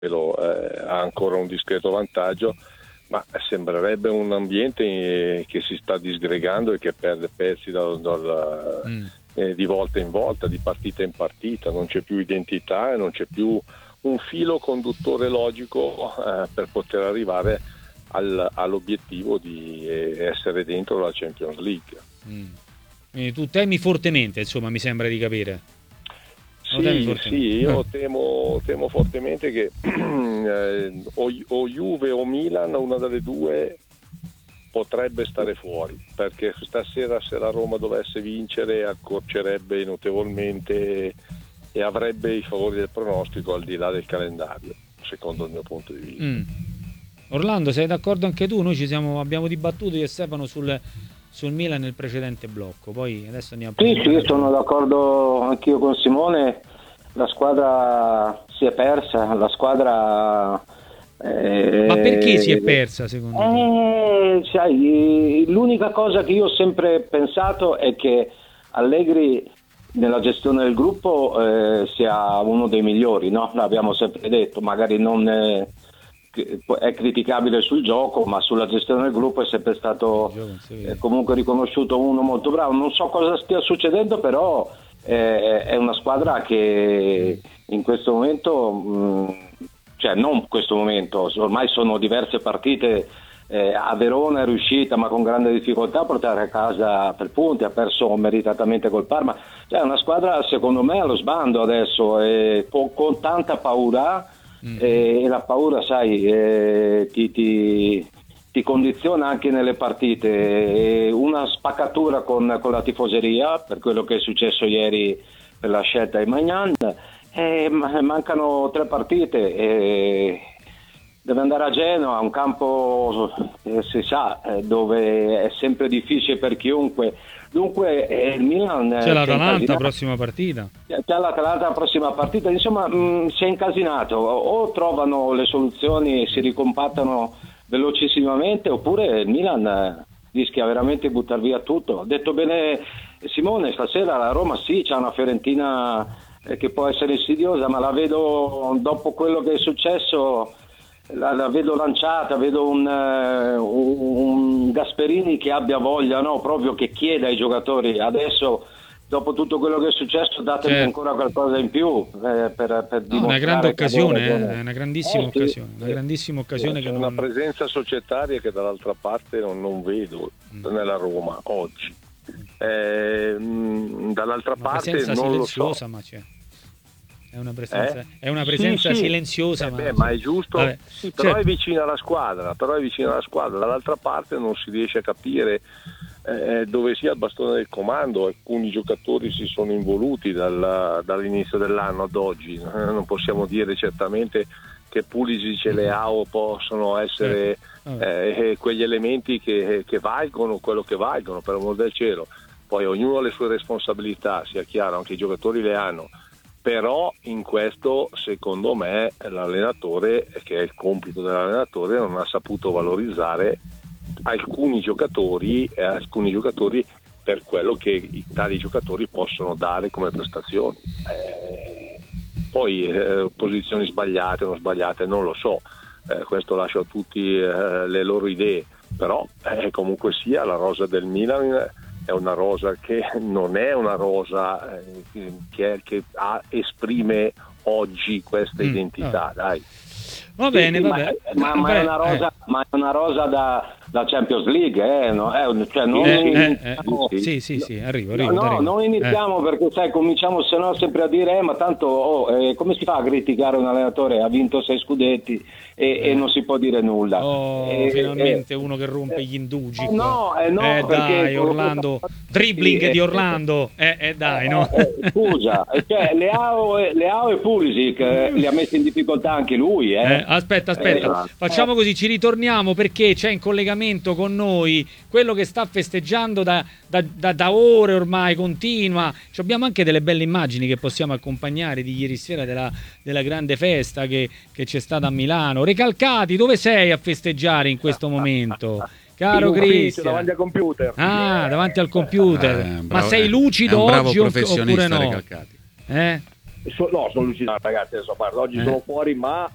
ha ancora un discreto vantaggio, ma sembrerebbe un ambiente che si sta disgregando e che perde pezzi di volta in volta, di partita in partita. Non c'è più identità e non c'è più un filo conduttore logico per poter arrivare all'obiettivo di essere dentro la Champions League. Quindi tu temi fortemente, insomma, mi sembra di capire. Sì, io temo fortemente che o Juve o Milan, una delle due, potrebbe stare fuori, perché stasera, se la Roma dovesse vincere, accorcerebbe notevolmente e avrebbe i favori del pronostico al di là del calendario, secondo il mio punto di vista. Orlando, sei d'accordo anche tu? Noi abbiamo dibattuto io e Stefano sul Milan nel precedente blocco, poi adesso andiamo a Sì, sono d'accordo anch'io con Simone. La squadra si è persa, la squadra ma perché si è persa secondo te? Sai, l'unica cosa che io ho sempre pensato è che Allegri nella gestione del gruppo sia uno dei migliori, no? L'abbiamo sempre detto, magari non è criticabile sul gioco, ma sulla gestione del gruppo è sempre stato comunque riconosciuto uno molto bravo. Non so cosa stia succedendo, però è una squadra che in questo momento, cioè non in questo momento, ormai sono diverse partite, a Verona è riuscita ma con grande difficoltà a portare a casa 3 punti, ha perso meritatamente col Parma, cioè è una squadra secondo me allo sbando adesso, con tanta paura. E la paura, sai, ti condiziona anche nelle partite. Una spaccatura con la tifoseria per quello che è successo ieri per la scelta di Maignan, mancano 3 partite, deve andare a Genova, un campo si sa dove è sempre difficile per chiunque. Dunque il Milan c'è l'Atalanta prossima partita. C'è l'Atalanta la prossima partita, insomma si è incasinato, o trovano le soluzioni e si ricompattano velocissimamente, oppure il Milan rischia veramente di buttare via tutto. Ha detto bene Simone, stasera la Roma sì, c'ha una Fiorentina che può essere insidiosa, ma la vedo, dopo quello che è successo, la vedo lanciata, vedo un Gasperini che abbia voglia, no? Proprio che chieda ai giocatori adesso, dopo tutto quello che è successo, datemi ancora qualcosa in più per dimostrare. Una grande occasione, una grandissima occasione, una grandissima occasione c'è una presenza societaria che dall'altra parte non vedo nella Roma oggi. Dall'altra parte non lo so. Ma c'è. È una presenza silenziosa, ma è giusto. Vabbè, sì, però è vicina alla squadra, dall'altra parte non si riesce a capire dove sia il bastone del comando. Alcuni giocatori si sono involuti dall'inizio dell'anno ad oggi, non possiamo dire certamente che Pulisic e Leao possono essere quegli elementi che valgono quello che valgono, per amor del cielo. Poi ognuno ha le sue responsabilità, sia chiaro, anche i giocatori le hanno. Però in questo, secondo me, l'allenatore, che è il compito dell'allenatore, non ha saputo valorizzare alcuni giocatori per quello che tali giocatori possono dare come prestazioni. Poi posizioni sbagliate o non sbagliate non lo so, questo lascio a tutti le loro idee, però comunque sia la rosa del Milan è una rosa che non è una rosa che esprime oggi questa identità, dai. Va bene, vabbè. Ma è una rosa da Champions League, no? Cioè Sì, arrivo. Non iniziamo perché sai, cominciamo se no sempre a dire ma tanto come si fa a criticare un allenatore? Ha vinto 6 scudetti e non si può dire nulla. Finalmente uno che rompe gli indugi. No, dai, Orlando, dribbling di Orlando. Dai, no. Scusa, cioè, Leao e Pulisic li ha messi in difficoltà anche lui. Aspetta, facciamo così, ci ritorniamo perché c'è in collegamento con noi quello che sta festeggiando da ore ormai, continua. Abbiamo anche delle belle immagini che possiamo accompagnare di ieri sera della grande festa che c'è stata a Milano. Recalcati, dove sei a festeggiare in questo momento? Caro Cristian, davanti al computer. Davanti al computer. Ma sei lucido oggi oppure no? No, sono lucido, ragazzi, adesso guarda, oggi sono fuori, ma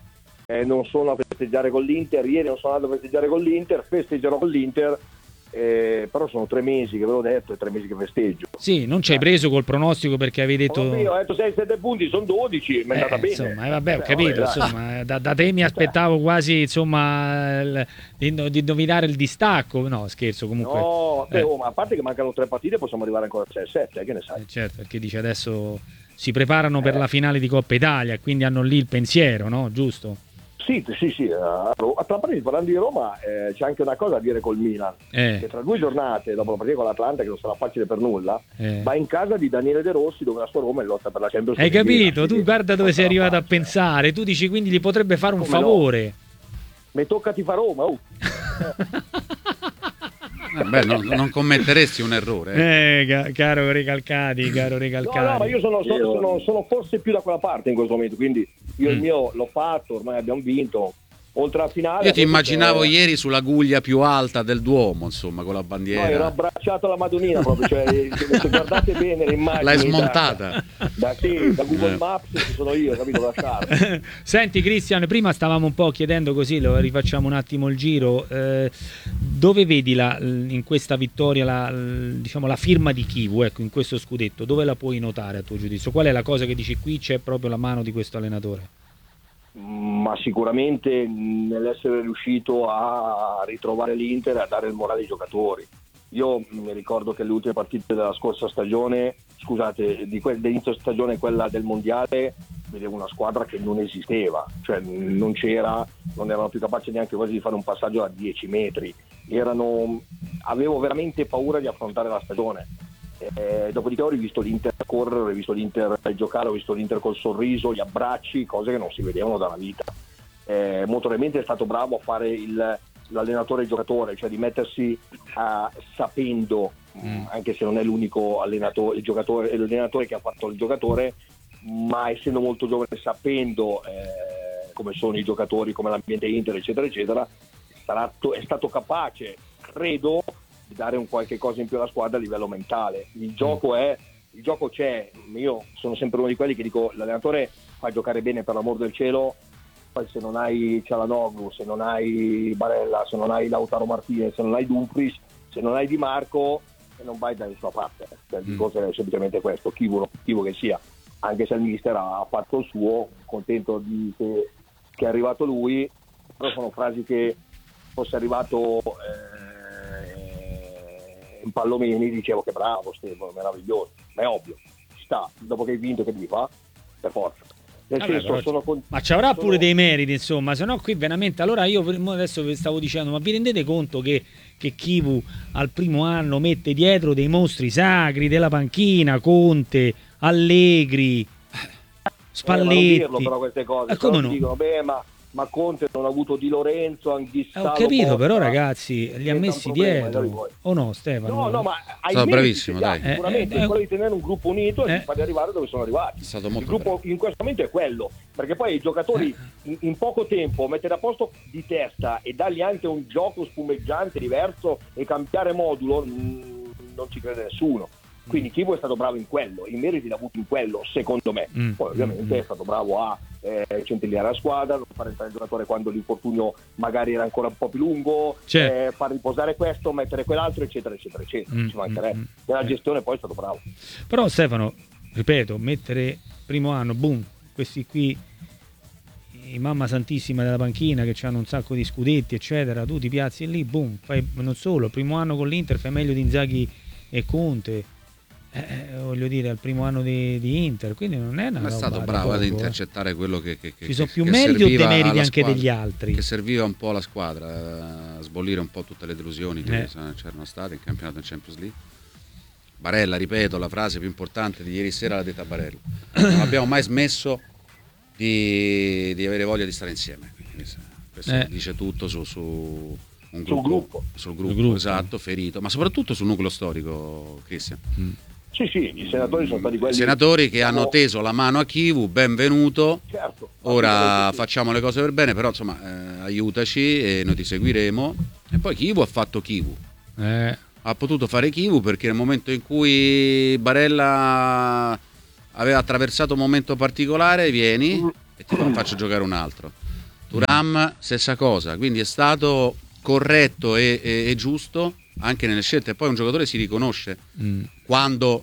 non sono a festeggiare con l'Inter, ieri non sono andato a festeggiare con l'Inter, festeggerò con l'Inter, però sono 3 mesi che ve l'ho detto, e 3 mesi che festeggio. Sì, non ci hai preso col pronostico perché avevi detto... Io ho detto 6-7 punti, sono 12, mi è andata bene. Insomma, vabbè, ho capito, insomma, da te mi aspettavo quasi, insomma, di indovinare il distacco. No, scherzo, comunque. No, ma a parte che mancano 3 partite possiamo arrivare ancora a 6-7, che ne sai? Certo, perché dice adesso si preparano per la finale di Coppa Italia, quindi hanno lì il pensiero, no? Giusto? Sì. Parlando di Roma, c'è anche una cosa a dire col Milan, che tra 2 giornate, dopo la partita con l'Atlanta, che non sarà facile per nulla, va in casa di Daniele De Rossi, dove la sua Roma è in lotta per la Champions League. Hai capito? Tu guarda dove sei arrivato a pensare, tu dici quindi gli potrebbe fare un favore. No? Mi tocca ti fa Roma, non commetteresti un errore. Caro Recalcati. No, ma io sono forse più da quella parte in questo momento, quindi io il mio l'ho fatto, ormai abbiamo vinto. Oltre alla finale, io ti immaginavo ieri sulla guglia più alta del Duomo, insomma, con la bandiera. No, ero abbracciato alla Madonnina proprio, cioè, se guardate bene le immagini. L'hai smontata. Da Google Maps ci sono io, capito, da stare. Senti Cristian, prima stavamo un po' chiedendo, così lo rifacciamo un attimo il giro, dove vedi in questa vittoria la firma di Chivu, ecco, in questo scudetto, dove la puoi notare a tuo giudizio? Qual è la cosa che dici qui c'è proprio la mano di questo allenatore? Ma sicuramente nell'essere riuscito a ritrovare l'Inter e a dare il morale ai giocatori. Io mi ricordo che le ultime partite della scorsa stagione, dell'inizio stagione, quella del mondiale, vedevo una squadra che non esisteva, cioè non erano più capaci neanche quasi di fare un passaggio a 10 metri. Avevo veramente paura di affrontare la stagione. Dopodiché ho rivisto l'Inter correre, ho rivisto l'Inter giocare, ho visto l'Inter col sorriso, gli abbracci, cose che non si vedevano dalla vita. Molto probabilmente è stato bravo a fare l'allenatore e il giocatore, cioè di mettersi sapendo, anche se non è l'unico allenatore, l'allenatore che ha fatto il giocatore, ma essendo molto giovane, sapendo come sono i giocatori, come l'ambiente Inter, eccetera eccetera, è stato capace, credo, di dare un qualche cosa in più alla squadra a livello mentale. Il gioco c'è, io sono sempre uno di quelli che dico: l'allenatore fa giocare bene, per l'amor del cielo, poi se non hai Cialanoglu, se non hai Barella, se non hai Lautaro Martinez, se non hai Dumfries, se non hai Di Marco, non vai dalle sua parte. Cioè, il discorso è semplicemente questo, chi che sia, anche se il mister ha fatto il suo, contento che è arrivato lui, però sono frasi che fosse arrivato in Pallomeni dicevo che bravo Stefano, meraviglioso, ma è ovvio, ci sta, dopo che hai vinto che devi fare? Per forza. Ma ci avrà pure dei meriti, insomma, se no qui veramente, allora io adesso vi stavo dicendo, ma vi rendete conto che Chivu al primo anno mette dietro dei mostri sacri della panchina, Conte, Allegri, Spalletti, non dirlo però queste cose, come no? Dicono, ma Conte non ha avuto Di Lorenzo, ho capito, però ragazzi li ha messi dietro, o no Stefano? No, ma stato bravissimo, dai. Sicuramente quello di tenere un gruppo unito e di farli arrivare dove sono arrivati. È stato molto il gruppo bravo. In questo momento è quello, perché poi i giocatori in poco tempo mettere a posto di testa e dargli anche un gioco spumeggiante diverso e cambiare modulo, non ci crede nessuno. Quindi Chivu è stato bravo in quello, i meriti l'ha avuto in quello, secondo me. Poi ovviamente è stato bravo a centellare la squadra, far entrare il giocatore quando l'infortunio magari era ancora un po' più lungo, far riposare questo, mettere quell'altro, eccetera eccetera eccetera. Ci mancherebbe. Nella gestione poi è stato bravo. Però Stefano, ripeto, mettere primo anno, boom, questi qui, i mamma santissima della panchina che hanno un sacco di scudetti eccetera, tu ti piazzi lì, boom, fai non solo, primo anno con l'Inter fai meglio di Inzaghi e Conte. Voglio dire, al primo anno di Inter, quindi non è una roba. È stato bravo ad intercettare quello che ci sono più meriti o demeriti anche degli altri, che serviva un po' alla squadra, a sbollire un po' tutte le delusioni che c'erano state in campionato in Champions League. Barella, ripeto, la frase più importante di ieri sera l'ha detta Barella: non abbiamo mai smesso di avere voglia di stare insieme. Quindi, questo dice tutto sul gruppo, esatto, ferito, ma soprattutto sul nucleo storico, Cristian. Sì, i senatori sono stati quelli. I senatori che hanno teso la mano a Chivu, benvenuto. Certo. Ora facciamo le cose per bene, però insomma aiutaci e noi ti seguiremo. E poi Chivu ha fatto Chivu. Ha potuto fare Chivu perché nel momento in cui Barella aveva attraversato un momento particolare, vieni e ti faccio giocare un altro. Thuram stessa cosa, quindi è stato corretto e giusto anche nelle scelte. E poi un giocatore si riconosce quando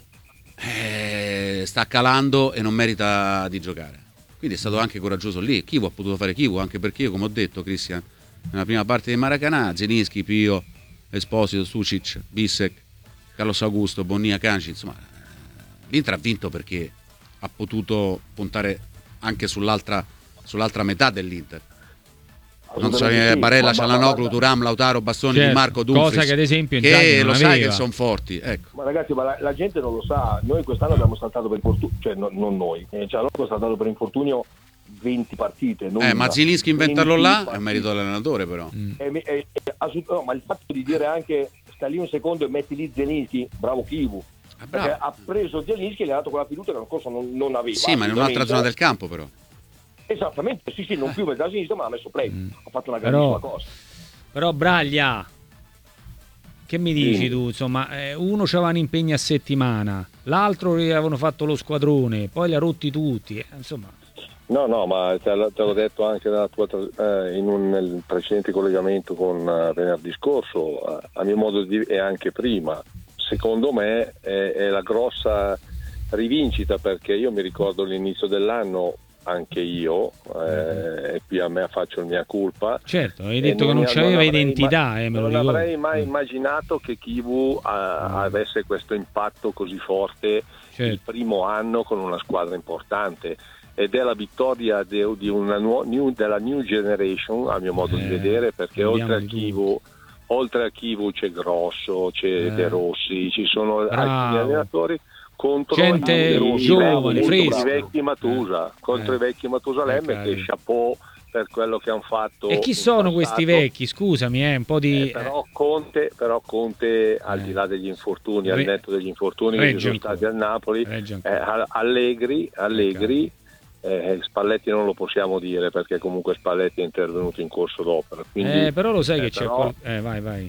sta calando e non merita di giocare, quindi è stato anche coraggioso lì. Chivu ha potuto fare Chivu, anche perché io, come ho detto, Cristian, nella prima parte di Maracanã, Zelinski, Pio, Esposito, Sucic, Bissek, Carlos Augusto, Bonnia, Kanji, insomma l'Inter ha vinto perché ha potuto puntare anche sull'altra metà dell'Inter. Non so, Barella, Çalhanoğlu, Thuram, Lautaro, Bastoni, Di Marco, Dumfries, cosa che ad esempio che non lo aveva. sai che sono forti, ecco. Ma ragazzi, la gente non lo sa, noi quest'anno abbiamo saltato per infortunio, cioè non noi, Çalhanoğlu ha saltato per infortunio 20 partite. Ma Zelinski inventarlo là è un merito dell'allenatore, però. Ma il fatto di dire anche sta lì un secondo e metti lì Zelinski, bravo Chivu, perché ha preso Zelinski e gli ha dato quella fiducia che l'anno scorso non aveva. Sì, ma in un'altra zona del campo, però. Esattamente, sì, non più metà sinistra, ma ha messo play, ha fatto una grandissima cosa. Però Braglia, che mi dici tu? Insomma, uno c'aveva un impegno a settimana, l'altro gli avevano fatto lo squadrone, poi li ha rotti tutti, insomma. No, ma te l'ho detto anche nel precedente collegamento con venerdì scorso, a mio modo di dire, e anche prima. Secondo me è la grossa rivincita, perché io mi ricordo l'inizio dell'anno, anche io, e qui a me faccio il mia colpa. Certo, hai detto che non c'aveva identità. Non avrei mai immaginato che Chivu avesse questo impatto così forte il primo anno con una squadra importante. Ed è la vittoria della new generation, a mio modo di vedere, perché oltre a Chivu c'è Grosso, c'è De Rossi, ci sono altri allenatori contro gente giovane, fresca, i vecchi Matusa, contro i vecchi Matusalemme, che chapeau per quello che hanno fatto. E chi sono questi vecchi? Scusami, un po' di però Conte al di là degli infortuni, al netto degli infortuni che ci sono stati al Napoli, Allegri, Spalletti non lo possiamo dire, perché comunque Spalletti è intervenuto in corso d'opera, quindi, però lo sai che c'è vai.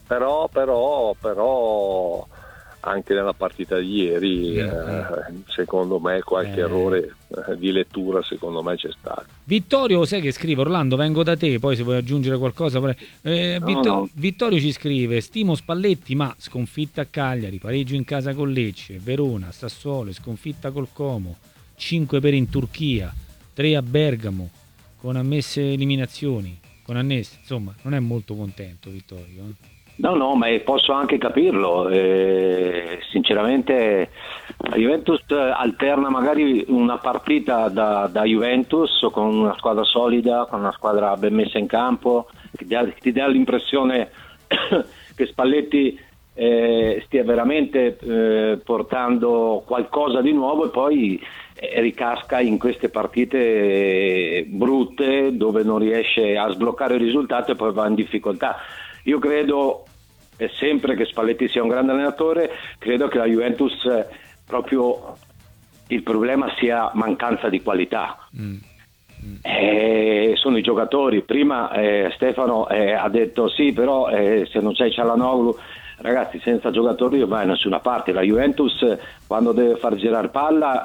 Però anche nella partita di ieri secondo me qualche errore di lettura secondo me c'è stato. Vittorio, sai che scrive: Orlando, vengo da te, poi se vuoi aggiungere qualcosa Vittorio ci scrive: stimo Spalletti, ma sconfitta a Cagliari, pareggio in casa con Lecce, Verona, Sassuolo, sconfitta col Como, 5 per in Turchia, 3 a Bergamo, con ammesse eliminazioni, insomma non è molto contento Vittorio. No, ma posso anche capirlo. Sinceramente la Juventus alterna magari una partita da Juventus con una squadra solida, con una squadra ben messa in campo, che ti dà l'impressione che Spalletti stia veramente portando qualcosa di nuovo, e poi ricasca in queste partite brutte dove non riesce a sbloccare il risultato e poi va in difficoltà. Io credo sempre che Spalletti sia un grande allenatore, credo che la Juventus proprio il problema sia mancanza di qualità. Sono i giocatori. Prima Stefano ha detto sì, però se non c'è Çalhanoğlu, ragazzi, senza giocatori non vai da nessuna parte. La Juventus quando deve far girare palla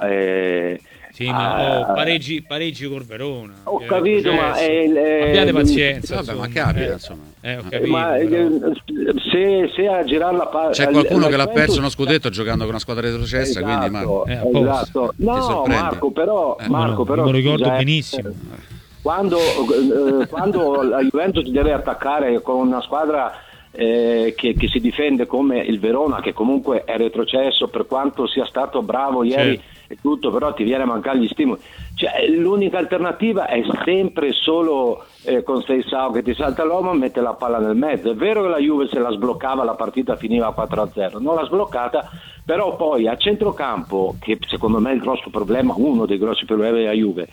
pareggi col Verona. Ho capito, ma abbiate pazienza. Vabbè, ma capita, insomma. Ho capito, ma se a girare la palla c'è qualcuno che l'ha perso uno scudetto giocando con una squadra retrocessa, esatto, quindi esatto. No, Marco, però me lo ricordo benissimo. Quando la Juventus deve attaccare con una squadra che si difende come il Verona, che comunque è retrocesso, per quanto sia stato bravo ieri e tutto, però ti viene a mancare gli stimoli. Cioè, l'unica alternativa è sempre solo con Seisao che ti salta l'uomo e mette la palla nel mezzo. È vero che la Juve se la sbloccava la partita finiva 4-0, non l'ha sbloccata, però poi a centrocampo, che secondo me è il grosso problema, uno dei grossi problemi della Juve,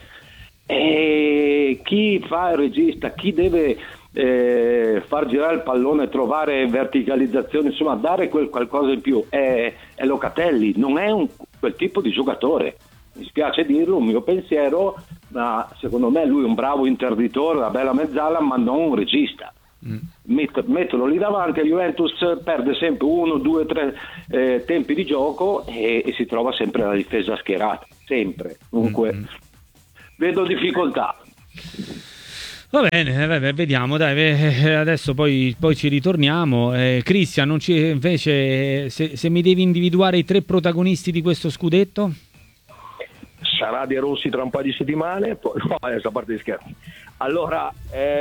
chi fa il regista, chi deve far girare il pallone, trovare verticalizzazione, insomma dare qualcosa in più è Locatelli, non è quel tipo di giocatore, mi spiace dirlo, un mio pensiero, ma secondo me lui è un bravo interditore, una bella mezzala, ma non un regista. Metterlo lì davanti, a Juventus perde sempre 1, 2, 3 tempi di gioco e si trova sempre la difesa schierata, sempre. Dunque vedo difficoltà. Va bene, vediamo, dai, adesso poi ci ritorniamo. Cristian, invece, se mi devi individuare i 3 protagonisti di questo scudetto? Sarà De Rossi tra un paio di settimane, poi, no, a parte di scherzi. Allora,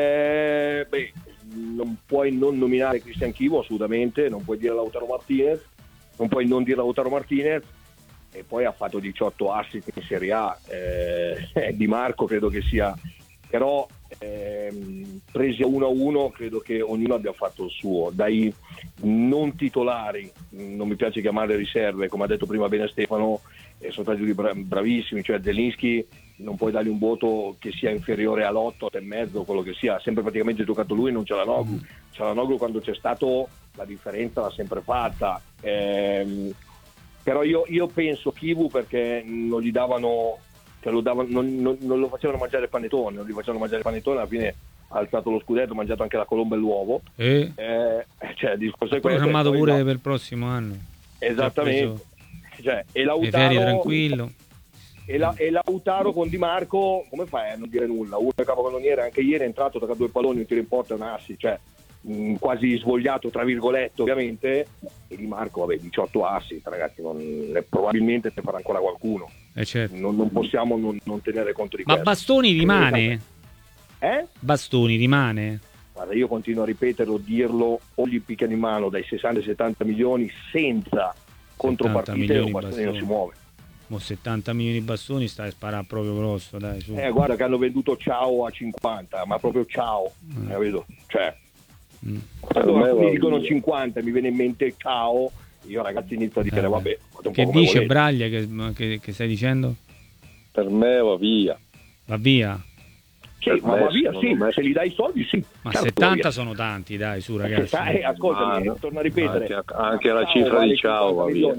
non puoi non nominare Cristian Chivo, assolutamente, non puoi dire Lautaro Martinez, non puoi non dire Lautaro Martinez, e poi ha fatto 18 assist in Serie A, Di Marco credo che sia, però presi a 1-1 credo che ognuno abbia fatto il suo, dai non titolari, non mi piace chiamare riserve, come ha detto prima bene Stefano, sono stati bravissimi, cioè Zelinski non puoi dargli un voto che sia inferiore all'8, 8,5, quello che sia, ha sempre praticamente giocato lui, non Çalhanoğlu quando c'è stato la differenza l'ha sempre fatta, però io penso Chivu perché non gli davano, cioè non lo facevano mangiare panettone, alla fine ha alzato lo scudetto, ha mangiato anche la colomba e l'uovo, cioè di programmato pure per il prossimo anno, esattamente, cioè, e le ferie tranquillo. E Lautaro con Di Marco, come fai a non dire nulla? Uno è capocannoniere, anche ieri è entrato tra 2 palloni, un tiro in porta e un assist, cioè quasi svogliato tra virgolette ovviamente, e Di Marco 18 assist, ragazzi, probabilmente ne farà ancora qualcuno, certo. non possiamo non tenere conto di questo. Ma Bastoni rimane? Bastoni rimane? Guarda, io continuo a ripeterlo, dirlo, o gli picchiano in mano dai 60 ai 70 milioni senza contropartite, o Bastoni non si muove. 70 milioni di Bastoni stai a sparare proprio grosso, dai, su. Guarda che hanno venduto Ciao a 50, ma proprio Ciao, capito? Cioè, quando alcuni dicono 50 mi viene in mente Ciao, io ragazzi inizio a dire vabbè. Che dice Braglia che stai dicendo? Per me va via. Va via? Sì, ma va via, sì, se gli dai i soldi sì. Ma certo, 70 sono tanti, dai, su ragazzi. Ascoltami, torno a ripetere. Anche la cifra di Ciao va via.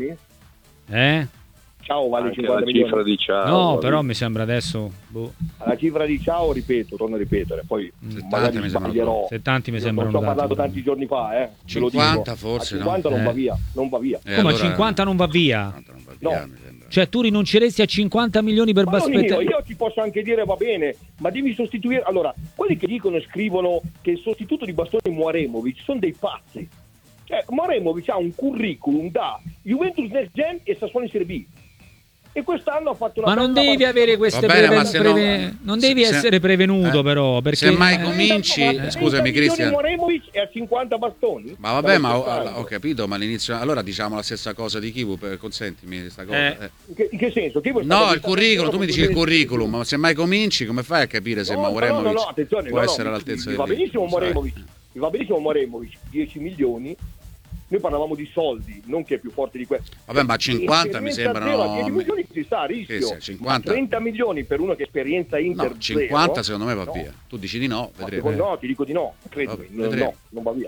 Ciao vale anche 50 la milioni. Cifra di Ciao. No, però mi sembra adesso. La cifra di Ciao, torno a ripetere, poi magari sbaglierò. 70 mi sembrano. Ne ho parlato tanti giorni fa, 50 forse, 50 no? non va via. Come allora, 50 non va via? No. Cioè tu rinunceresti a 50 milioni per Bastoni? Io ti posso anche dire va bene, ma devi sostituire. Allora, quelli che dicono e scrivono che il sostituto di Bastoni è Muaremovic sono dei pazzi. Cioè, Muaremovic ha un curriculum da Juventus Next Gen e Sassuolo in Serie B. E quest'anno ha fatto una. Ma non devi avere queste non devi essere prevenuto, però. Perché se mai cominci, scusami, Cristian. Muaremovic è a 50 Bastoni. Ma vabbè, ma ho capito, ma all'inizio. Allora diciamo la stessa cosa di Chivu, consentimi questa cosa. In che senso? No, il curriculum, tu mi dici il curriculum, ma se mai cominci, come fai a capire se Muaremovic può essere all'altezza del va benissimo Muaremovic, 10 milioni. Noi parlavamo di soldi, non che è più forte di questo. Vabbè, ma 50 mi sembrano. 10 milioni si sta a rischio. 50. 30 milioni per uno che esperienza Inter. No, 50 secondo me va via. Tu dici di no, vedremo. No, ti dico di no, credimi. No, non va via.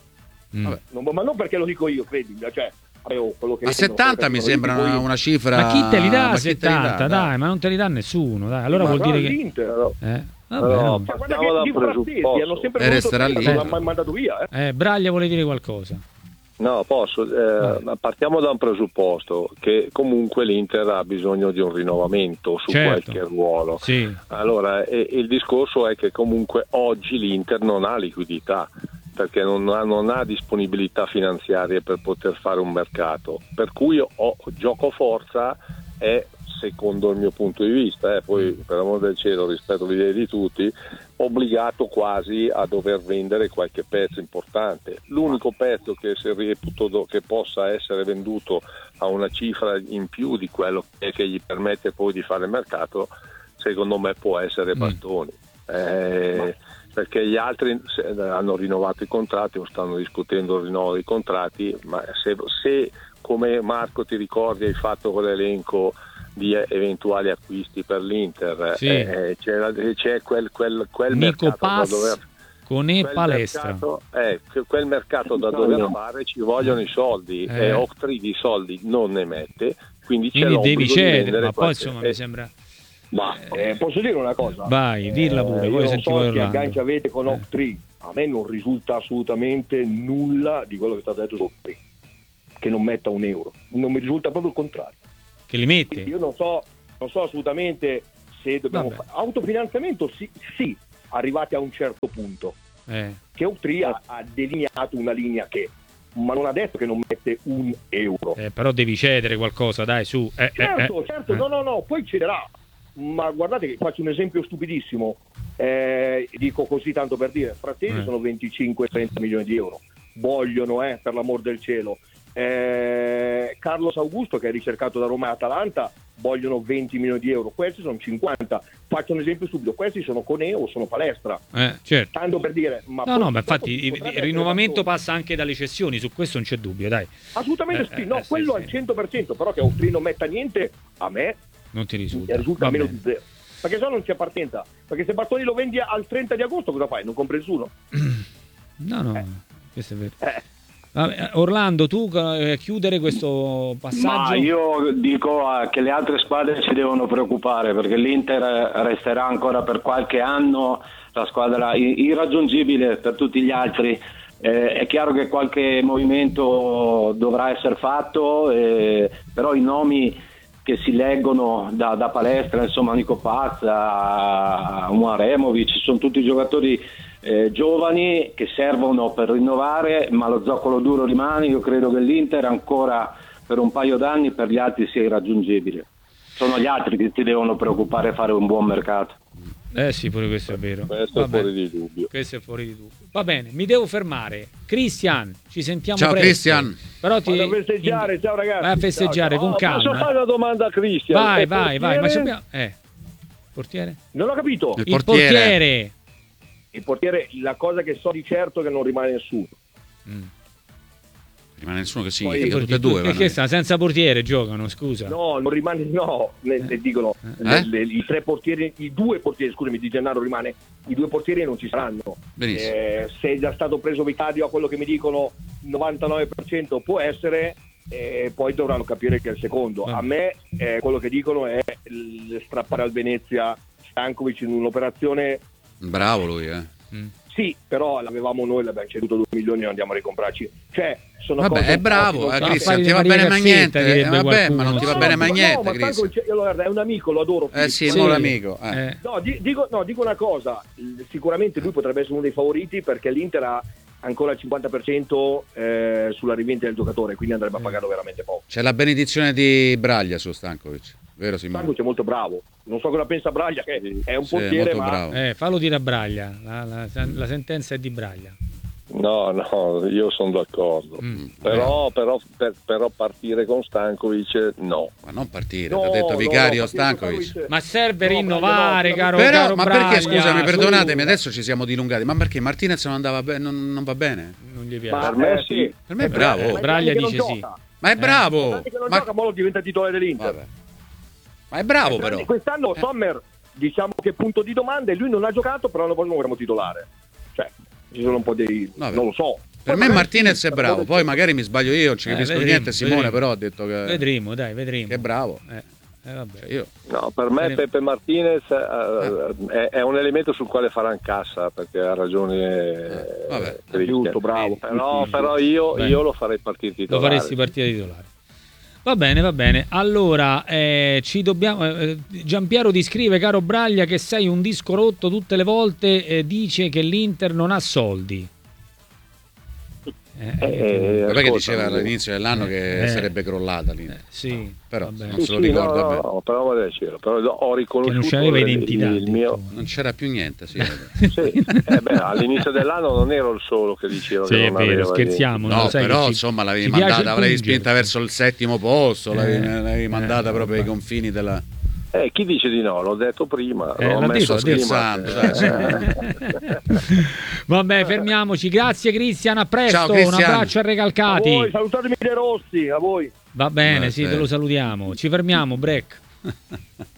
Ma non perché lo dico io, credimi. Cioè, quello che a 70 mi sembra una cifra. Ma chi te li dà a 70? Dai, ma non te li dà nessuno. Dai, allora vuol dire che. L'Inter. No, partiamo da un presupposto. Hanno sempre resterà lì. Non l'hanno mai mandato via. Braglia vuole dire qualcosa. No, posso. Partiamo da un presupposto che comunque l'Inter ha bisogno di un rinnovamento su qualche ruolo. Sì. Allora, il discorso è che comunque oggi l'Inter non ha liquidità, perché non ha disponibilità finanziarie per poter fare un mercato. Per cui gioco forza è, secondo il mio punto di vista, poi per amor del cielo rispetto alle idee di tutti, obbligato quasi a dover vendere qualche pezzo importante. L'unico pezzo che si reputo che possa essere venduto a una cifra in più di quello che gli permette poi di fare il mercato, secondo me può essere Bastoni, perché gli altri hanno rinnovato i contratti o stanno discutendo il rinnovo dei contratti, ma se come Marco ti ricordi hai fatto quell'elenco di eventuali acquisti per l'Inter, c'è quel Nico mercato Pass da dover, con palestra quel mercato da dover fare, ci vogliono i soldi e Octree di soldi non ne mette, quindi c'è l'obbligo devi di cedere, ma poi qualche, insomma mi sembra. Ma posso dire una cosa? Vai, dirla pure. Io non so che agganci avete con Octree, a me non risulta assolutamente nulla di quello che è stato detto su Octree, che non metta un euro, non mi risulta proprio il contrario. Che li mette? Io non so assolutamente se dobbiamo fare autofinanziamento, sì, arrivati a un certo punto, che Autry ha delineato una linea ma non ha detto che non mette €1. Però devi cedere qualcosa, dai, su. Certo, no, poi cederà. Ma guardate che faccio un esempio stupidissimo, dico così tanto per dire, Frattesi sono 25-30 milioni di euro, vogliono per l'amor del cielo. Carlos Augusto, che è ricercato da Roma e Atalanta, vogliono 20 milioni di euro, questi sono 50. Faccio un esempio stupido, questi sono Coneo o sono Palestra, certo. tanto per dire. Ma infatti il rinnovamento passa anche dalle cessioni, su questo non c'è dubbio, dai. Assolutamente quello al 100%, però che Autry non metta niente, a me non ti risulta meno di zero, perché se no non c'è partenza, perché se Bastoni lo vendi al 30 di agosto cosa fai? Non compri nessuno. Questo è vero. Orlando, tu chiudere questo passaggio? Ma io dico che le altre squadre si devono preoccupare, perché l'Inter resterà ancora per qualche anno la squadra irraggiungibile per tutti gli altri. È chiaro che qualche movimento dovrà essere fatto, però i nomi che si leggono da palestra, insomma Nico Pazza, Umaremovic, sono tutti giocatori giovani che servono per rinnovare, ma lo zoccolo duro rimane. Io credo che l'Inter ancora per un paio d'anni per gli altri sia irraggiungibile. Sono gli altri che si devono preoccupare a fare un buon mercato. Sì, pure questo è vero. Questo è fuori di dubbio. Questo è fuori di dubbio. Va bene, mi devo fermare. Cristian, ci sentiamo ciao, presto. Cristian. Però vado a festeggiare, ciao ragazzi. Vai a festeggiare con calma. Posso fare una domanda a Cristian? Vai. Ma abbiamo... Portiere? Non ho capito. Il portiere. Il portiere, la cosa che so di certo è che non rimane nessuno. Rimane nessuno, che significa tutte e due? Perché sta senza portiere giocano, scusa. No, non rimane, dicono i tre portieri, i due portieri, scusami, Di Gennaro rimane, i due portieri non ci saranno. Benissimo. Se è già stato preso Vicario, a quello che mi dicono 99% può essere, poi dovranno capire che è il secondo. A me quello che dicono è strappare al Venezia Stankovic in un'operazione. Bravo lui, Sì, però l'avevamo noi, l'abbiamo ceduto 2 milioni e andiamo a ricomprarci. Cioè, sono vabbè, cose è bravo, Cristian, ti va Maria bene ma Cazzetta, niente. Vabbè, ma non ti va bene ma niente, Cristian. Guarda, è un amico, lo adoro. Sì, è un amico. Dico una cosa, sicuramente lui potrebbe essere uno dei favoriti perché l'Inter ha ancora il 50% sulla rivendita del giocatore, quindi andrebbe a pagarlo veramente poco. C'è la benedizione di Braglia su Stankovic, vero Simone? Stankovic è molto bravo, non so cosa pensa Braglia, che è un portiere, molto bravo. Fallo dire a Braglia, la sentenza è di Braglia. No, io sono d'accordo. Però partire con Stankovic no. Ma non partire, ti ha detto Vicario Stankovic. Ma serve rinnovare, caro ma Braglia, perché, scusami, perdonatemi, adesso ci siamo dilungati, ma perché Martinez non andava bene, non va bene? Non gli piace. Per me sì. Per me è bravo. Braglia dice sì. Ma è bravo. Che non gioca, ma lo diventa titolare dell'Inter. Vabbè. Ma è bravo però. Quest'anno Sommer, diciamo che punto di domanda, e lui non ha giocato, però l'anno prossimo vorremmo titolare. Cioè, ci sono un po' dei... Vabbè. Non lo so. Per me Martinez è bravo, poi magari mi sbaglio io, non ci capisco niente, Simone, però ha detto che... Vedremo. Che è bravo. Vabbè. Io. No, per me Pepe Martinez è un elemento sul quale farà incassa, perché ha ragione. Giusto, bravo. Però io lo farei partire titolare. Lo faresti partire titolare. Va bene. Allora, ci dobbiamo. Giampiero ti scrive, caro Braglia, che sei un disco rotto tutte le volte. Dice che l'Inter non ha soldi. Vabbè, che diceva all'inizio dell'anno che sarebbe crollata lì. Sì, però non se lo ricorda bene. No, però ho riconosciuto che non c'aveva identità, il mio. Non c'era più niente, sì. All'inizio dell'anno non ero il solo che diceva sì, che è non vero, aveva scherziamo. No, però insomma l'avevi mandata, l'avevi spinta verso il settimo posto, l'avevi mandata proprio ai confini della... chi dice di no? L'ho detto prima, l'ho detto, messo scherzando. Vabbè, fermiamoci. Grazie Cristian, a presto. Ciao, Cristian. Un abbraccio a Recalcati. A voi, salutatemi De Rossi, a voi. Va bene, sì, te lo salutiamo. Ci fermiamo, break.